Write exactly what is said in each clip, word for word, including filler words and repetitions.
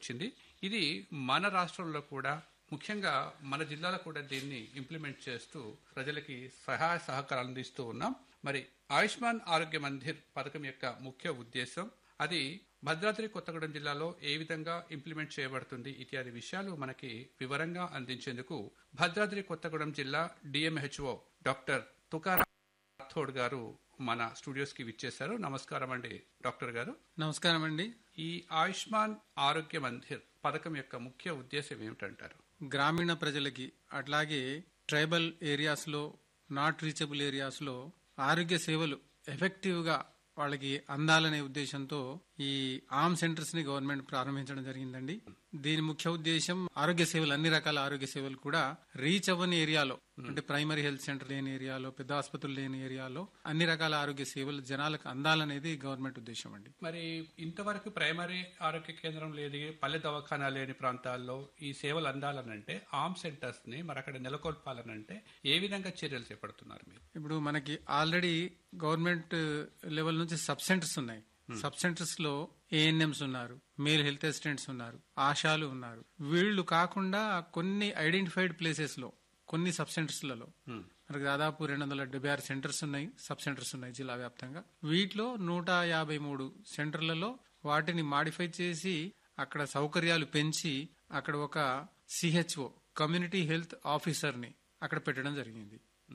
వచ్చింది. ఇది మన రాష్ట్రంలో కూడా ముఖ్యంగా మన జిల్లాలో కూడా దీన్ని ఇంప్లిమెంట్ చేస్తూ ప్రజలకి సహాయ సహకారాలు అందిస్తూ ఉన్నాం. మరి ఆయుష్మాన్ ఆరోగ్య మందిర్ పథకం యొక్క ముఖ్య ఉద్దేశం, అది భద్రాద్రి కొత్తగూడెం జిల్లాలో ఏ విధంగా ఇంప్లిమెంట్ చేయబడుతుంది ఇత్యాది విషయాలు మనకి వివరంగా అందించేందుకు భద్రాద్రి కొత్తగూడెం జిల్లా డిఎంహెచ్ఓ డాక్టర్ తుకారాం రాథోడ్ గారు మన స్టూడియోస్ కి విచ్చేశారు. నమస్కారం అండి డాక్టర్ గారు. నమస్కారం అండి. ఈ ఆయుష్మాన్ ఆరోగ్య మందిర్ పథకం యొక్క ముఖ్య ఉద్దేశం ఏమిటంటారు? గ్రామీణ ప్రజలకి అట్లాగే ట్రైబల్ ఏరియాస్ లో, నాట్ రీచబుల్ ఏరియాస్ లో ఆరోగ్య సేవలు ఎఫెక్టివ్ గా వాళ్ళకి అందాలనే ఉద్దేశంతో ఈ ఆమ్ సెంటర్స్ ని గవర్నమెంట్ ప్రారంభించడం జరిగిందండి. దీని ముఖ్య ఉద్దేశం ఆరోగ్య సేవలు, అన్ని రకాల ఆరోగ్య సేవలు కూడా రీచ్ అవ్వని ఏరియాలో, అంటే ప్రైమరీ హెల్త్ సెంటర్ లేని ఏరియాలో, పెద్ద ఆసుపత్రులు లేని ఏరియాలో అన్ని రకాల ఆరోగ్య సేవలు జనాలకు అందాలనేది గవర్నమెంట్ ఉద్దేశం అండి. మరి ఇంతవరకు ప్రైమరీ ఆరోగ్య కేంద్రం లేని, పల్లె దవాఖానా లేని ప్రాంతాల్లో ఈ సేవలు అందాలనంటే, ఆమ్ సెంటర్స్ ని మరి అక్కడ నెలకొల్పాలనంటే ఏ విధంగా చర్యలు చేపడుతున్నారు మీరు? ఇప్పుడు మనకి ఆల్రెడీ గవర్నమెంట్ లెవెల్ నుంచి సబ్ సెంటర్స్ ఉన్నాయి. సబ్ సెంటర్స్ లో ఏఎన్ఎంస్ ఉన్నారు, మేల్ హెల్త్ అసిస్టెంట్స్ ఉన్నారు, ఆశాలు ఉన్నారు. వీళ్లు కాకుండా కొన్ని ఐడెంటిఫైడ్ ప్లేసెస్ లో, కొన్ని సబ్ సెంటర్స్లలో మనకు దాదాపు రెండు వందల డెబ్బై ఆరు సెంటర్స్ ఉన్నాయి, సబ్ సెంటర్స్ ఉన్నాయి జిల్లా వ్యాప్తంగా. వీటిలో నూట యాభై మూడు సెంటర్లలో వాటిని మాడిఫై చేసి అక్కడ సౌకర్యాలు పెంచి అక్కడ ఒక సిహెచ్ఓ, కమ్యూనిటీ హెల్త్ ఆఫీసర్ ని అక్కడ పెట్టడం జరిగింది.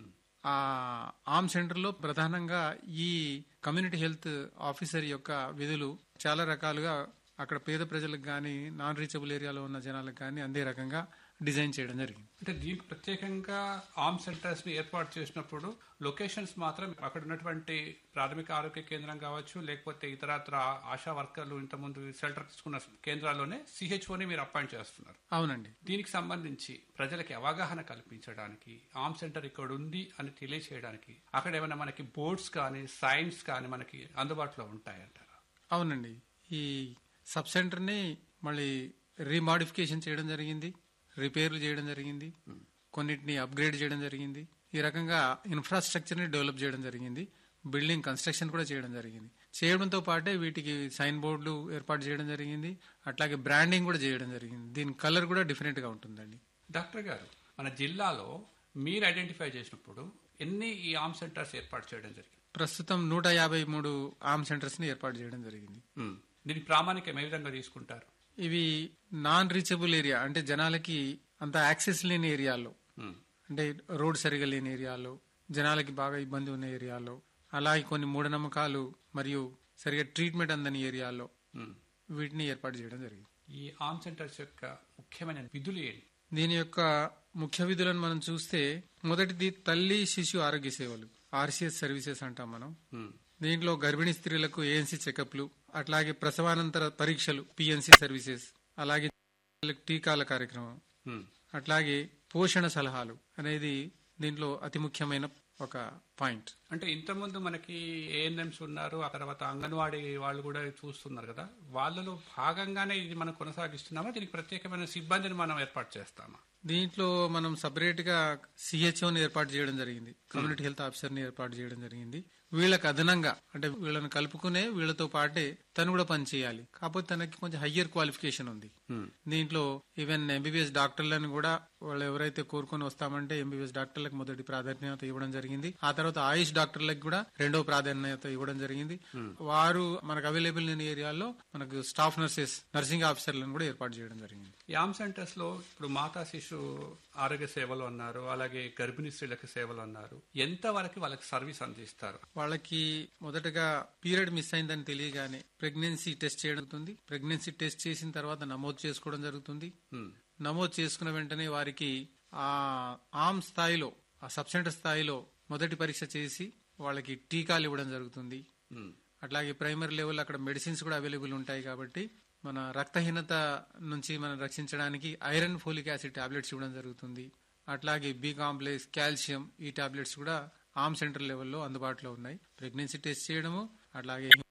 ఆ ఆమ్ సెంటర్ లో ప్రధానంగా ఈ కమ్యూనిటీ హెల్త్ ఆఫీసర్ యొక్క విధులు చాలా రకాలుగా అక్కడ పేద ప్రజలకు గానీ, నాన్ రీచబుల్ ఏరియాలో ఉన్న జనాలకు గానీ అందే రకంగా డిజైన్ చేయడం జరిగింది. అంటే దీనికి ప్రత్యేకంగా ఆర్మ్ సెంటర్స్ ని ఏర్పాటు చేసినప్పుడు లొకేషన్స్ మాత్రం అక్కడ ఉన్నటువంటి ప్రాథమిక ఆరోగ్య కేంద్రం కావచ్చు, లేకపోతే ఇతరత్ర ఆశా వర్కర్లు ఇంతకుముందు షెల్టర్ తీసుకున్న కేంద్రాల్లోనే సిహెచ్ఓని మీరు అపాయింట్ చేస్తున్నారు. అవునండి. దీనికి సంబంధించి ప్రజలకి అవగాహన కల్పించడానికి, ఆర్మ్ సెంటర్ ఇక్కడ ఉంది అని తెలియచేయడానికి అక్కడ ఏమైనా మనకి బోర్డ్స్ కానీ, సైన్స్ కానీ మనకి అందుబాటులో ఉంటాయంటారా? అవునండి. ఈ సబ్ సెంటర్ ని మళ్ళీ రీమాడిఫికేషన్ చేయడం జరిగింది, రిపేర్లు చేయడం జరిగింది, కొన్నిటిని అప్గ్రేడ్ చేయడం జరిగింది. ఈ రకంగా ఇన్ఫ్రాస్ట్రక్చర్ ని డెవలప్ చేయడం జరిగింది. బిల్డింగ్ కన్స్ట్రక్షన్ కూడా చేయడం జరిగింది. చేయడంతో పాటే వీటికి సైన్ బోర్డులు ఏర్పాటు చేయడం జరిగింది. అట్లాగే బ్రాండింగ్ కూడా చేయడం జరిగింది. దీని కలర్ కూడా డిఫరెంట్ గా ఉంటుందండి. డాక్టర్ గారు, మన జిల్లాలో మీరు ఐడెంటిఫై చేసినప్పుడు ఎన్ని ఈ ఆర్మ్ సెంటర్స్ ఏర్పాటు చేయడం జరిగింది? ప్రస్తుతం నూట యాభై మూడు ఆర్మ్ సెంటర్స్ ని ఏర్పాటు చేయడం జరిగింది. దీని ప్రామాణికం ఏ విధంగా తీసుకుంటారు? ఇవి నాన్ రీచబుల్ ఏరియా, అంటే జనాలకి అంత యాక్సెస్ లేని ఏరియాలో, అంటే రోడ్ సరిగా లేని ఏరియాలో, జనాలకి బాగా ఇబ్బంది ఉన్న ఏరియాలో, అలాగే కొన్ని మూఢనమ్మకాలు మరియు సరిగా ట్రీట్మెంట్ అందని ఏరియాలో వీటిని ఏర్పాటు చేయడం జరిగింది. ఈ ఆర్మ్ సెంటర్స్ యొక్క ముఖ్యమైన విధులు ఏంటి? దీని యొక్క ముఖ్య విధులను మనం చూస్తే, మొదటిది తల్లి శిశు ఆరోగ్య సేవలు, ఆర్సీఎస్ సర్వీసెస్ అంటాం మనం. దీంట్లో గర్భిణీ స్త్రీలకు ఏఎన్సీ చెకప్లు, అట్లాగే ప్రసవానంతర పరీక్షలు పిఎన్సీ సర్వీసెస్, అలాగే టీకాల కార్యక్రమం, అట్లాగే పోషణ సలహాలు అనేది దీంట్లో అతి ముఖ్యమైన ఒక పాయింట్. అంటే ఇంతకుముందు మనకి ఏఎన్ఎంస్ ఉన్నారు, ఆ తర్వాత అంగన్వాడీ వాళ్ళు కూడా చూస్తున్నారు కదా, వాళ్ళలో భాగంగానే ఇది మనం కొనసాగిస్తున్నామా? దీనికి ప్రత్యేకమైన సిబ్బందిని మనం ఏర్పాటు చేస్తామా? దీంట్లో మనం సపరేట్ గా సిహెచ్ఓని ఏర్పాటు చేయడం జరిగింది, కమ్యూనిటీ హెల్త్ ఆఫీసర్ ని ఏర్పాటు చేయడం జరిగింది. వీళ్ళకి అదనంగా, అంటే వీళ్ళని కలుపుకునే వీళ్ళతో పాటే తను కూడా పని చేయాలి. కాకపోతే తనకి కొంచెం హయ్యర్ క్వాలిఫికేషన్ ఉంది. దీంట్లో ఈవెన్ ఎంబీబీఎస్ డాక్టర్లను కూడా వాళ్ళు ఎవరైతే కోరుకొని వస్తామంటే ఎంబీబీఎస్ డాక్టర్లకు మొదటి ప్రాధాన్యత ఇవ్వడం జరిగింది. ఆ తర్వాత ఆయుష్ డాక్టర్లకు కూడా రెండో ప్రాధాన్యత ఇవ్వడం జరిగింది. వారు మనకు అవైలబుల్ లేని ఏరియాల్లో మనకు స్టాఫ్ నర్సెస్, నర్సింగ్ ఆఫీసర్లను కూడా ఏర్పాటు చేయడం జరిగింది. యామ్ సెంటర్స్ లో ఇప్పుడు మాతా శిశు ఆరోగ్య సేవలు అన్నారు, అలాగే గర్భిణీ స్త్రీలకు సేవలు అన్నారు. ఎంత వరకు వాళ్ళకి సర్వీస్ అందిస్తారు? వాళ్ళకి మొదటగా పీరియడ్ మిస్ అయిందని తెలియగానే ప్రెగ్నెన్సీ టెస్ట్ చేయడం జరుగుతుంది. ప్రెగ్నెన్సీ టెస్ట్ చేసిన తర్వాత నమోదు చేసుకోవడం జరుగుతుంది. నమోదు చేసుకున్న వెంటనే వారికి ఆ ఆమ్ స్థాయిలో, ఆ సబ్ సెంటర్ స్థాయిలో మొదటి పరీక్ష చేసి వాళ్ళకి టీకాలు ఇవ్వడం జరుగుతుంది. అట్లాగే ప్రైమరీ లెవెల్ అక్కడ మెడిసిన్స్ కూడా అవైలబుల్ ఉంటాయి కాబట్టి మన రక్తహీనత నుంచి మనం రక్షించడానికి ఐరన్, ఫోలిక్ యాసిడ్ టాబ్లెట్స్ ఇవ్వడం జరుగుతుంది. అట్లాగే బి కాంప్లెక్స్, కాల్షియం, ఈ టాబ్లెట్స్ కూడా ఆర్మ్ సెంటర్ లెవెల్లో అందుబాటులో ఉన్నాయి. ప్రెగ్నెన్సీ టెస్ట్ చేయడము, అట్లాగే